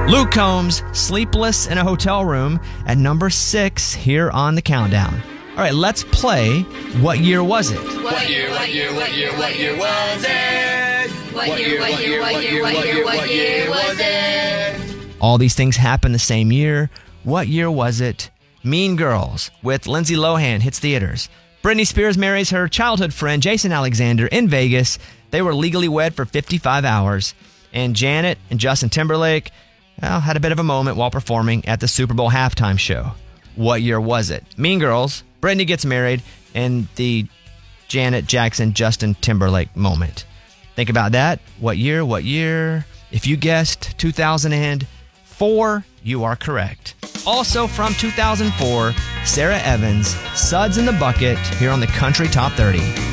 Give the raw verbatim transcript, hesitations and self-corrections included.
Luke Combs, Sleepless in a Hotel Room, at number six here on the countdown. All right, let's play What Year Was It? What year, what year, what year, what year was it? What year, what year, what year, what year, what year was it? All these things happened the same year. What year was it? Mean Girls with Lindsay Lohan hits theaters. Britney Spears marries her childhood friend Jason Alexander in Vegas. They were legally wed for fifty-five hours. And Janet and Justin Timberlake, well, had a bit of a moment while performing at the Super Bowl halftime show. What year was it? Mean Girls, Britney gets married, and the Janet Jackson, Justin Timberlake moment. Think about that. What year? What year? If you guessed two thousand four, you are correct. Also from two thousand four, Sarah Evans, Suds in the Bucket, here on the Country Top thirty.